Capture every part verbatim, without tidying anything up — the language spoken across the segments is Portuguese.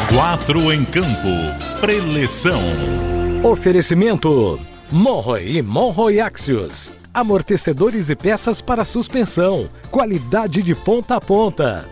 Quatro em campo. Preleção. Oferecimento Monroe e Monroe Axios. Amortecedores e peças para suspensão. Qualidade de ponta a ponta.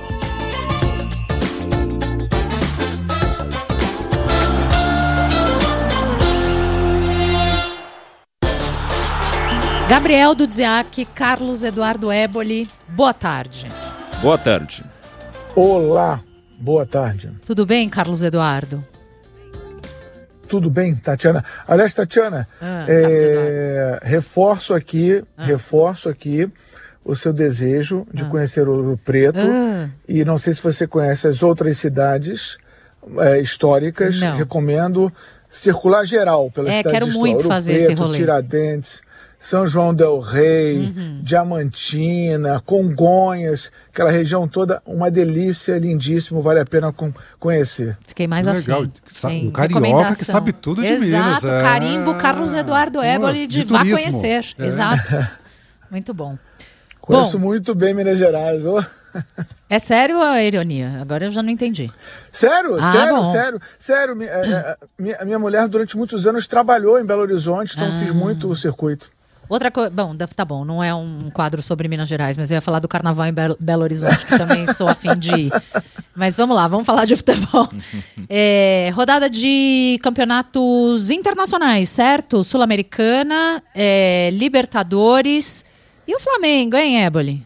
Gabriel Dudziak, Carlos Eduardo Éboli, boa tarde. Boa tarde. Olá, boa tarde. Tudo bem, Carlos Eduardo? Tudo bem, Tatiana. Aliás, Tatiana, ah, é, reforço aqui, ah. reforço aqui o seu desejo de ah. conhecer Ouro Preto. Ah. E não sei se você conhece as outras cidades é, históricas. Não. Recomendo circular geral pelas é, cidades quero históricas. muito Ouro fazer Preto, esse rolê. Tiradentes, São João del Rei, uhum. Diamantina, Congonhas, aquela região toda, uma delícia, lindíssimo, vale a pena com, conhecer. Fiquei mais afim. Legal, um carioca que sabe tudo de Exato, Minas. Exato, carimbo Carlos Eduardo Éboli de, de vá conhecer. É. Exato, muito bom. Conheço bom, muito bem Minas Gerais. Oh. É sério ou é ironia? Agora eu já não entendi. Sério, ah, sério, bom. sério, sério. Minha, minha, minha mulher durante muitos anos trabalhou em Belo Horizonte, então ah. fiz muito o circuito. Outra coisa, bom, tá bom, não é um quadro sobre Minas Gerais, mas eu ia falar do carnaval em Belo, Belo Horizonte, que também sou a fim de ir. Mas vamos lá, vamos falar de futebol. É, rodada de campeonatos internacionais, certo? Sul-Americana, é, Libertadores e o Flamengo, hein, Éboli?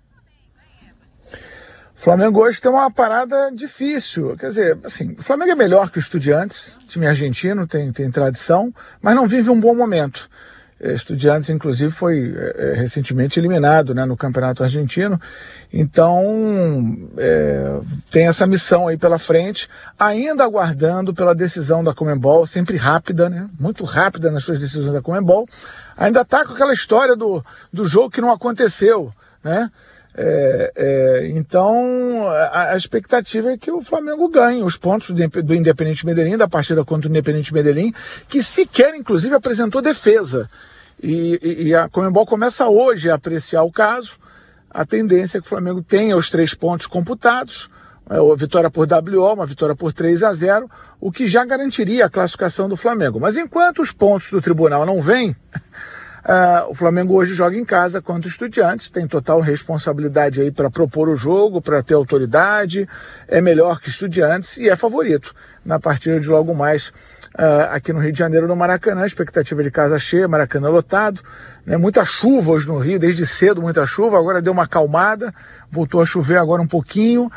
O Flamengo hoje tem uma parada difícil, quer dizer, assim, o Flamengo é melhor que o Estudiantes, time argentino, tem, tem tradição, mas não vive um bom momento. Estudiantes, inclusive, foi é, recentemente eliminado, né, no Campeonato Argentino. Então, é, tem essa missão aí pela frente, ainda aguardando pela decisão da Conmebol, sempre rápida, né, muito rápida nas suas decisões da Conmebol. Ainda está com aquela história do, do jogo que não aconteceu, né? É, é, então, a, a expectativa é que o Flamengo ganhe os pontos do, do Independente Medellín, da partida contra o Independente Medellín, que sequer, inclusive, apresentou defesa. E, e, e a Conmebol começa hoje a apreciar o caso. A tendência é que o Flamengo tenha os três pontos computados, é, uma vitória por W O, uma vitória por três a zero, o que já garantiria a classificação do Flamengo. Mas enquanto os pontos do tribunal não vêm... Uh, o Flamengo hoje joga em casa contra o Estudiantes, tem total responsabilidade aí para propor o jogo, para ter autoridade, é melhor que Estudiantes e é favorito na partida de logo mais uh, aqui no Rio de Janeiro, no Maracanã. Expectativa de casa cheia, Maracanã lotado, né? Muita chuva hoje no Rio, desde cedo muita chuva, agora deu uma acalmada, voltou a chover agora um pouquinho,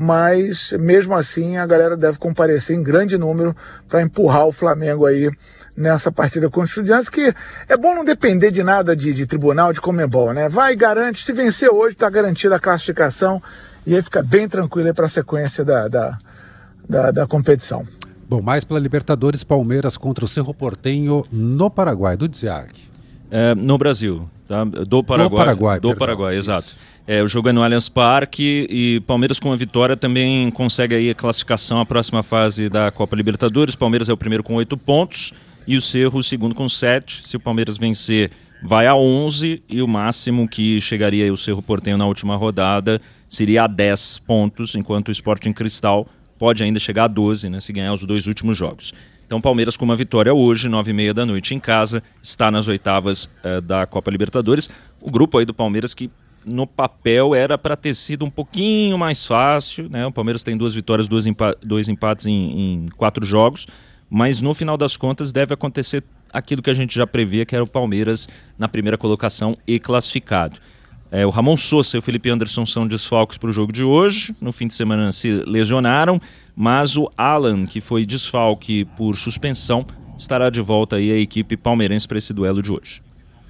mas mesmo assim a galera deve comparecer em grande número para empurrar o Flamengo aí nessa partida contra os Estudiantes, que é bom não depender de nada de, de tribunal, de Conmebol, né? Vai e garante, se vencer hoje está garantida a classificação e aí fica bem tranquilo para a sequência da, da, da, da competição. Bom, mais pela Libertadores, Palmeiras contra o Cerro Porteño no Paraguai, do Dudziak. É, no Brasil, tá? Do Paraguai. Do Paraguai, do perdão, Paraguai, exato. É, o jogo é no Allianz Parque e Palmeiras com a vitória também consegue aí a classificação à próxima fase da Copa Libertadores. Palmeiras é o primeiro com oito pontos e o Cerro o segundo com sete. Se o Palmeiras vencer, vai a onze e o máximo que chegaria aí o Cerro Porteño na última rodada seria a dez pontos, enquanto o Sporting Cristal pode ainda chegar a doze, né, se ganhar os dois últimos jogos. Então Palmeiras com uma vitória hoje, nove e meia da noite em casa, está nas oitavas uh, da Copa Libertadores. O grupo aí do Palmeiras que no papel era para ter sido um pouquinho mais fácil, né? O Palmeiras tem duas vitórias, dois, empa- dois empates em, em quatro jogos, mas no final das contas deve acontecer aquilo que a gente já previa, que era o Palmeiras na primeira colocação e classificado. É, o Ramon Sosa e o Felipe Anderson são desfalques para o jogo de hoje, no fim de semana se lesionaram, mas o Alan, que foi desfalque por suspensão, estará de volta aí a equipe palmeirense para esse duelo de hoje.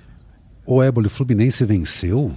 O Éboli, Fluminense venceu?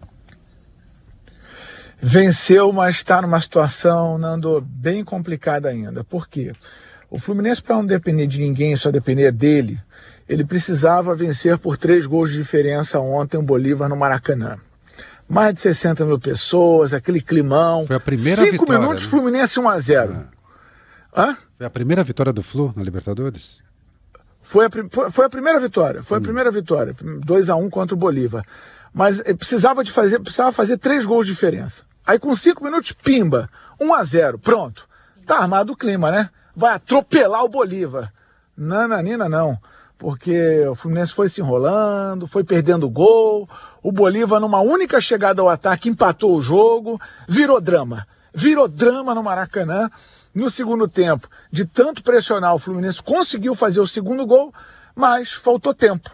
Venceu, mas está numa situação, Nando, bem complicada ainda. Por quê? O Fluminense, para não depender de ninguém, só depender dele, ele precisava vencer por três gols de diferença ontem o Bolívar no Maracanã. Mais de sessenta mil pessoas, aquele climão. Foi a primeira Cinco vitória. Cinco minutos, né? Fluminense um a zero. Ah. Hã? Foi a primeira vitória do Flu na Libertadores? Foi a, foi, foi a primeira vitória, foi hum. a primeira vitória. dois a um contra o Bolívar. Mas precisava, de fazer, precisava fazer três gols de diferença. Aí com cinco minutos, pimba, um a zero, pronto. tá armado o clima, né? Vai atropelar o Bolívar. Nananina não, porque o Fluminense foi se enrolando, foi perdendo gol, o Bolívar numa única chegada ao ataque empatou o jogo, virou drama, virou drama no Maracanã. No segundo tempo, de tanto pressionar, o Fluminense conseguiu fazer o segundo gol, mas faltou tempo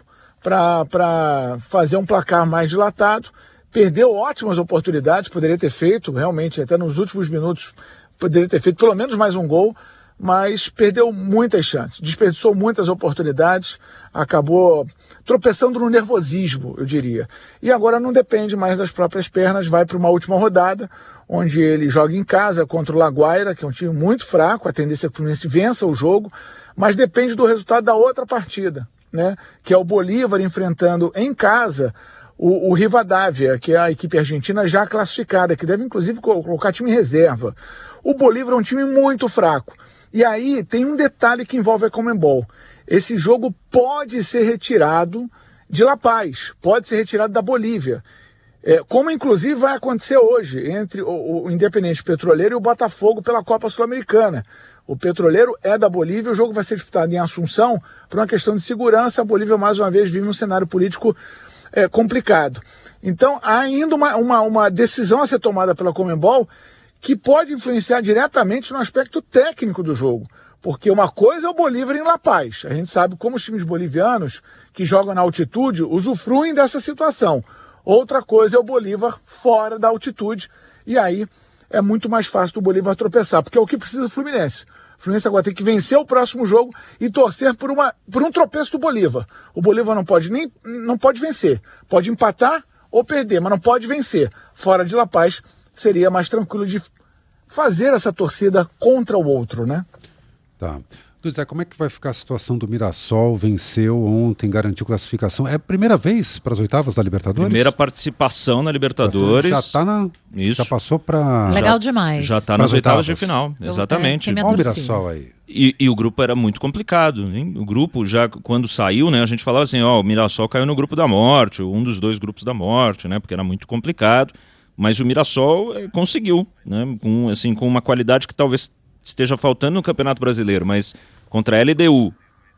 para fazer um placar mais dilatado, perdeu ótimas oportunidades, poderia ter feito, realmente, até nos últimos minutos, poderia ter feito pelo menos mais um gol, mas perdeu muitas chances, desperdiçou muitas oportunidades, acabou tropeçando no nervosismo, eu diria. E agora não depende mais das próprias pernas, vai para uma última rodada, onde ele joga em casa contra o Laguaira, que é um time muito fraco, a tendência é que o Fluminense vença o jogo, mas depende do resultado da outra partida, né? Que é o Bolívar enfrentando em casa o, o Rivadavia, que é a equipe argentina já classificada, que deve inclusive colocar time em reserva. O Bolívar é um time muito fraco. E aí tem um detalhe que envolve a Conmebol. Esse jogo pode ser retirado de La Paz, pode ser retirado da Bolívia. É, como inclusive vai acontecer hoje entre o, o Independente Petroleiro e o Botafogo pela Copa Sul-Americana. O Petroleiro é da Bolívia, o jogo vai ser disputado em Assunção por uma questão de segurança. A Bolívia mais uma vez vive um cenário político é, complicado. Então há ainda uma, uma, uma decisão a ser tomada pela Conmebol que pode influenciar diretamente no aspecto técnico do jogo. Porque uma coisa é o Bolívar em La Paz. A gente sabe como os times bolivianos que jogam na altitude usufruem dessa situação. Outra coisa é o Bolívar fora da altitude. E aí é muito mais fácil do Bolívar tropeçar, porque é o que precisa do Fluminense. O Fluminense agora tem que vencer o próximo jogo e torcer por, uma, por um tropeço do Bolívar. O Bolívar não pode nem não pode vencer. Pode empatar ou perder, mas não pode vencer. Fora de La Paz seria mais tranquilo de fazer essa torcida contra o outro, né? Tá. Zé, como é que vai ficar a situação do Mirassol? Venceu ontem, garantiu classificação. É a primeira vez para as oitavas da Libertadores? Primeira participação na Libertadores. Já está na... Isso. Já passou para... Legal já, demais. Já está nas oitavas de final, Eu, exatamente. é, Olha o Mirassol aí. E, e o grupo era muito complicado, hein? O grupo, já quando saiu, né, a gente falava assim, ó, o Mirassol caiu no grupo da morte, um dos dois grupos da morte, né, porque era muito complicado. Mas o Mirassol eh, conseguiu, né, com, assim, com uma qualidade que talvez esteja faltando no Campeonato Brasileiro, mas contra a L D U,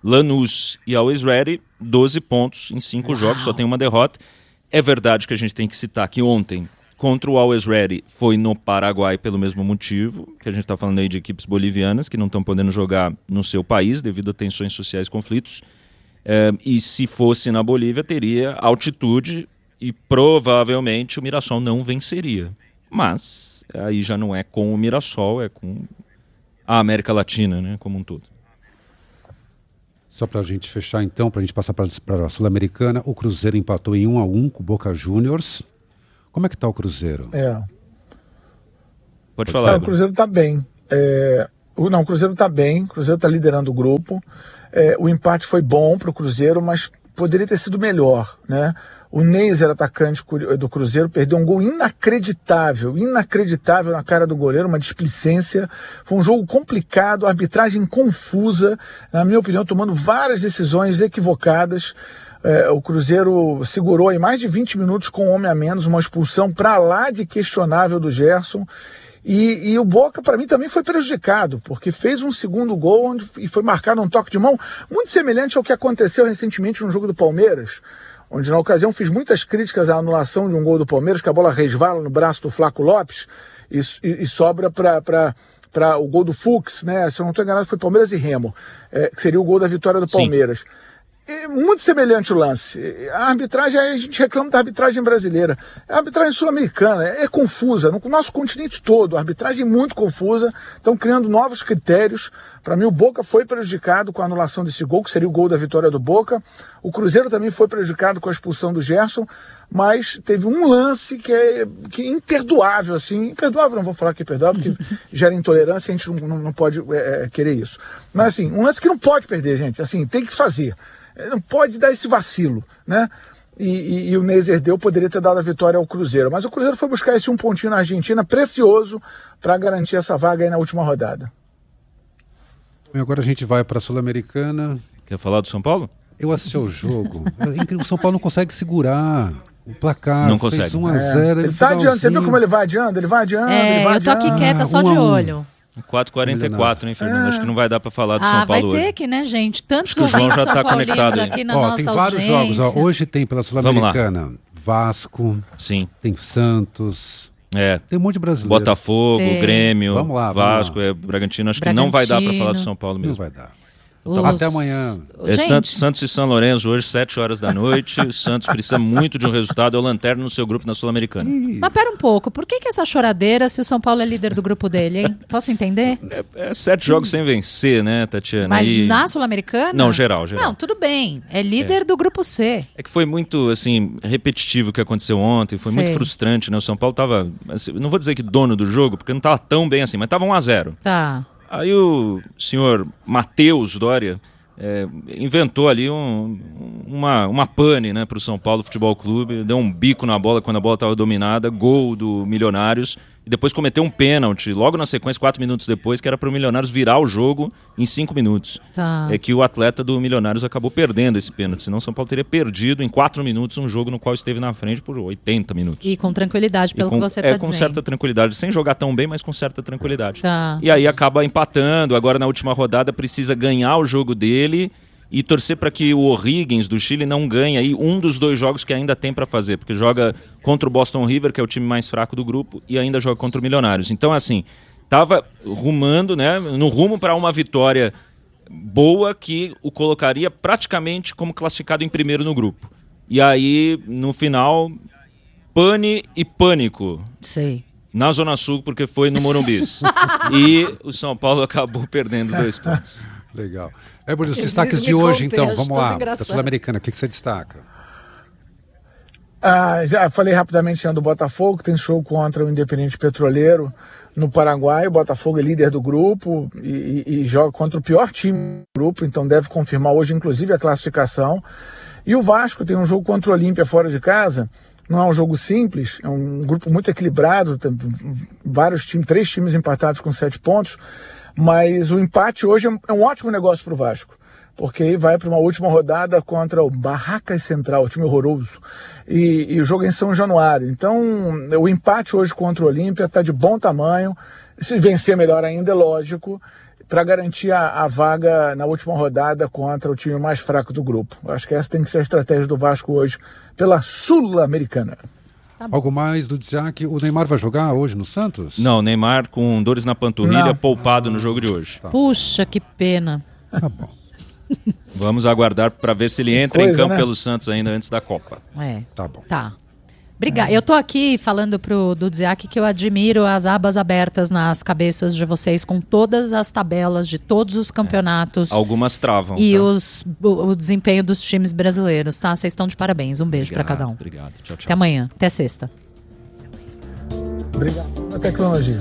Lanús e Always Ready, doze pontos em cinco Uau. jogos, só tem uma derrota. É verdade que a gente tem que citar que ontem, contra o Always Ready, foi no Paraguai pelo mesmo motivo, que a gente está falando aí de equipes bolivianas que não estão podendo jogar no seu país devido a tensões sociais e conflitos. É, e se fosse na Bolívia, teria altitude e provavelmente o Mirassol não venceria. Mas aí já não é com o Mirassol, é com a América Latina, né, como um todo. Só para a gente fechar então, para a gente passar para a Sul-Americana, o Cruzeiro empatou em um a um com o Boca Juniors. Como é que está o Cruzeiro? É. Pode falar. Cara, o Cruzeiro está bem. É... Não, o Cruzeiro está bem, o Cruzeiro está liderando o grupo. É, o empate foi bom para o Cruzeiro, mas poderia ter sido melhor, né? O Neiser, atacante do Cruzeiro, perdeu um gol inacreditável, inacreditável na cara do goleiro, uma displicência. Foi um jogo complicado, arbitragem confusa, na minha opinião, tomando várias decisões equivocadas. É, o Cruzeiro segurou em mais de vinte minutos com um homem a menos, uma expulsão para lá de questionável do Gerson. E, e o Boca, para mim, também foi prejudicado, porque fez um segundo gol onde, e foi marcado um toque de mão muito semelhante ao que aconteceu recentemente no jogo do Palmeiras, onde na ocasião fiz muitas críticas à anulação de um gol do Palmeiras, que a bola resvala no braço do Flaco Lopes e, e, e sobra para o gol do Fux, né? Se eu não estou enganado, foi Palmeiras e Remo, é, que seria o gol da vitória do Palmeiras. Sim. É muito semelhante o lance. A arbitragem, a gente reclama da arbitragem brasileira. A arbitragem sul-americana é, é confusa. No nosso continente todo, a arbitragem é muito confusa. Estão criando novos critérios. Para mim, o Boca foi prejudicado com a anulação desse gol, que seria o gol da vitória do Boca. O Cruzeiro também foi prejudicado com a expulsão do Gerson. Mas teve um lance que é, que é imperdoável, assim. Imperdoável, não vou falar que é imperdoável, porque gera intolerância, a gente não, não, não pode é, querer isso. Mas, assim, um lance que não pode perder, gente. Assim, tem que fazer. Não pode dar esse vacilo, né? E, e, e o Neiser deu, poderia ter dado a vitória ao Cruzeiro. Mas o Cruzeiro foi buscar esse um pontinho na Argentina, precioso, para garantir essa vaga aí na última rodada. E agora a gente vai para a Sul-Americana. Quer falar do São Paulo? Eu assisti ao jogo. O São Paulo não consegue segurar o placar. Não consegue. Fez um a zero. É. Ele, ele tá adiando. Você viu como ele vai adiando? Ele vai adiando, é, ele vai eu tô adiando. aqui quieta, Ah, só um de um. olho. quatro e quarenta e quatro, hein, Fernando? É. Acho que não vai dar para falar do ah, São Paulo hoje. vai ter que, né, gente? Tantos Acho que o João já tá conectado aí. Aqui na ó, nossa tem vários audiência. jogos. Ó. Hoje tem pela Sul-Americana Vasco, sim. Tem Santos, é. Tem um monte de brasileiro. Botafogo, tem. Grêmio, vamos lá, vamos Vasco, lá. É, Bragantino. Acho Bragantino. que não vai dar para falar do São Paulo mesmo. Não vai dar. Os... Até amanhã. É Santos, Santos e São Lourenço hoje, sete horas da noite. O Santos precisa muito de um resultado. É o lanterna no seu grupo na Sul-Americana. Mas pera um pouco, por que, que essa choradeira se o São Paulo é líder do grupo dele, hein? Posso entender? É, é sete jogos sem vencer, né, Tatiana? Mas e... na Sul-Americana? Não, geral, geral. Não, tudo bem. É líder é. do grupo C. É que foi muito, assim, repetitivo o que aconteceu ontem. Foi Sei. muito frustrante, né? O São Paulo tava, assim, não vou dizer que dono do jogo, porque não tava tão bem assim, mas tava um a zero. Tá. Aí o senhor Matheus Doria... É, inventou ali um, uma, uma pane, né, para o São Paulo Futebol Clube, deu um bico na bola quando a bola estava dominada, gol do Milionários, e depois cometeu um pênalti, logo na sequência, quatro minutos depois, que era para o Milionários virar o jogo em cinco minutos. Tá. É que o atleta do Milionários acabou perdendo esse pênalti, senão o São Paulo teria perdido em quatro minutos um jogo no qual esteve na frente por oitenta minutos. E com tranquilidade, pelo com, que você está é, dizendo. Com certa tranquilidade, sem jogar tão bem, mas com certa tranquilidade. Tá. E aí acaba empatando, agora na última rodada precisa ganhar o jogo dele e torcer para que o O'Higgins do Chile não ganhe aí um dos dois jogos que ainda tem para fazer, porque joga contra o Boston River, que é o time mais fraco do grupo, e ainda joga contra o Milionários. Então, assim, estava rumando, né, no rumo para uma vitória boa que o colocaria praticamente como classificado em primeiro no grupo. E aí, no final, pane e pânico. Sei. Na Zona Sul, porque foi no Morumbis. E o São Paulo acabou perdendo dois pontos. Legal. É, Bruno, os destaques de hoje, então, vamos lá. Da Sul-Americana, o que, que você destaca? Ah, já falei rapidamente do Botafogo, que tem show contra o Independente Petroleiro no Paraguai. O Botafogo é líder do grupo e, e, e joga contra o pior time do grupo, então deve confirmar hoje, inclusive, a classificação. E o Vasco tem um jogo contra o Olímpia fora de casa. Não é um jogo simples, é um grupo muito equilibrado, tem vários times, três times empatados com sete pontos. Mas o empate hoje é um ótimo negócio para o Vasco, porque aí vai para uma última rodada contra o Barracas Central, time horroroso, e, e o jogo é em São Januário. Então, o empate hoje contra o Olímpia está de bom tamanho, se vencer melhor ainda, é lógico, para garantir a, a vaga na última rodada contra o time mais fraco do grupo. Acho que essa tem que ser a estratégia do Vasco hoje pela Sul-Americana. Tá Algo mais do Dziak? O Neymar vai jogar hoje no Santos? Não, Neymar com dores na panturrilha, Não. poupado no jogo de hoje. Tá. Puxa, que pena. Tá bom. Vamos aguardar para ver se ele entra Coisa, em campo né? pelo Santos ainda antes da Copa. É. Tá bom. Tá. Obrigada. É. Eu tô aqui falando pro do Dziak que eu admiro as abas abertas nas cabeças de vocês com todas as tabelas de todos os campeonatos. É. Algumas travam. E tá? os, o, o desempenho dos times brasileiros, tá? Vocês estão de parabéns. Um beijo para cada um. Obrigado. Tchau, tchau. Até amanhã. Até sexta. Obrigado pela tecnologia.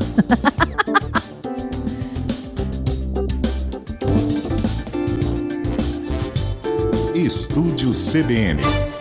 Estúdio C B N.